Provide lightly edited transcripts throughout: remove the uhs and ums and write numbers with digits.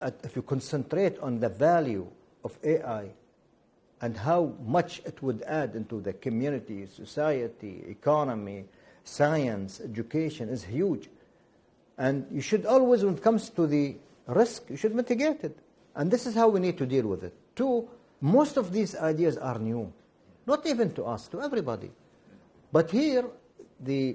if you concentrate on the value of AI and how much it would add into the community, society, economy, science, education, is huge. And you should always, when it comes to the risk, you should mitigate it. And this is how we need to deal with it. Two, most of these ideas are new. Not even to us, to everybody. But here, the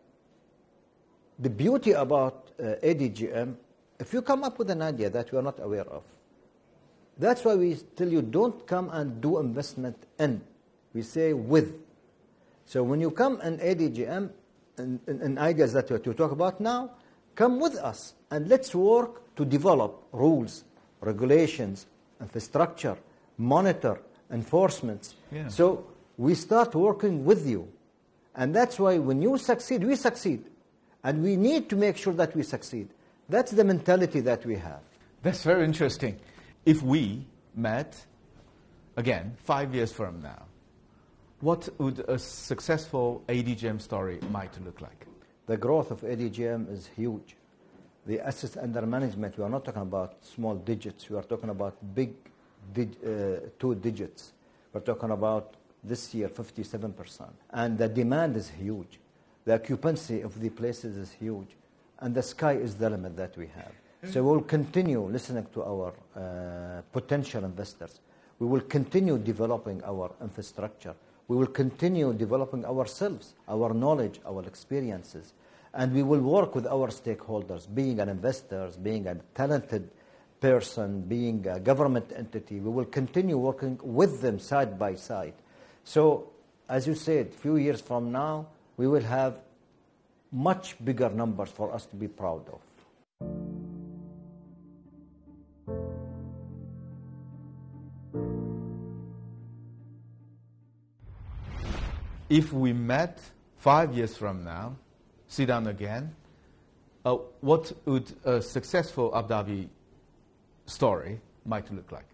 beauty about ADGM, if you come up with an idea that we are not aware of, that's why we tell you don't come and do investment in. We say with. So when you come in ADGM, in ideas that you talk about now, come with us and let's work to develop rules, regulations, infrastructure, monitor, enforcements. Yeah. So we start working with you. And that's why when you succeed, we succeed. And we need to make sure that we succeed. That's the mentality that we have. That's very interesting. If we met again 5 years from now, what would a successful ADGM story might look like? The growth of ADGM is huge. The assets under management, we are not talking about small digits. We are talking about big 2 digits. We're talking about this year 57%. And the demand is huge. The occupancy of the places is huge. And the sky is the limit that we have. So we'll continue listening to our potential investors. We will continue developing our infrastructure. We will continue developing ourselves, our knowledge, our experiences. And we will work with our stakeholders, being an investor, being a talented person, being a government entity. We will continue working with them side by side. So, as you said, a few years from now, we will have much bigger numbers for us to be proud of. If we met 5 years from now, sit down again, what would a successful Abu Dhabi story might look like?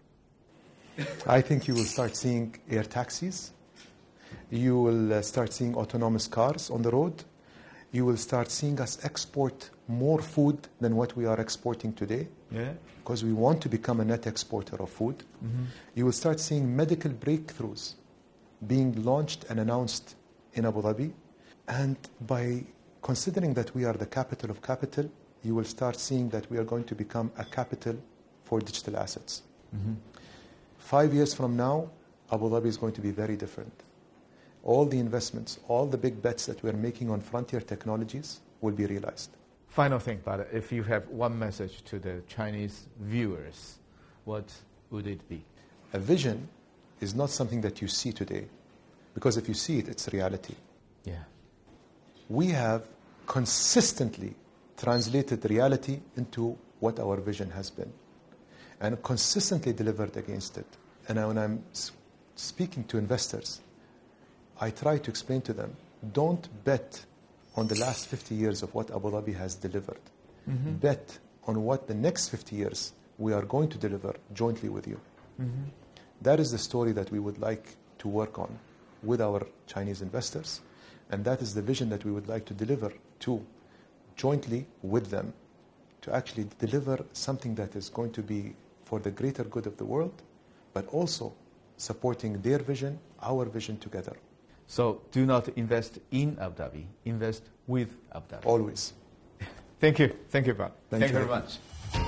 I think you will start seeing air taxis. You will start seeing autonomous cars on the road. You will start seeing us export more food than what we are exporting today. Yeah. Because we want to become a net exporter of food. Mm-hmm. You will start seeing medical breakthroughs being launched and announced in Abu Dhabi. And by considering that we are the capital of capital, you will start seeing that we are going to become a capital for digital assets. Mm-hmm. 5 years from now, Abu Dhabi is going to be very different. All the investments, all the big bets that we're making on frontier technologies will be realized. Final thing, but if you have one message to the Chinese viewers, what would it be? A vision is not something that you see today, because if you see it, it's reality. Yeah. We have consistently translated reality into what our vision has been and consistently delivered against it. And when I'm speaking to investors, I try to explain to them, don't bet on the last 50 years of what Abu Dhabi has delivered. Mm-hmm. Bet on what the next 50 years we are going to deliver jointly with you. Mm-hmm. That is the story that we would like to work on with our Chinese investors. And that is the vision that we would like to deliver to jointly with them, to actually deliver something that is going to be for the greater good of the world, but also supporting their vision, our vision together. So do not invest in Abu Dhabi, invest with Abu Dhabi. Always. Thank you. Thank you, Bob. Thank you very much.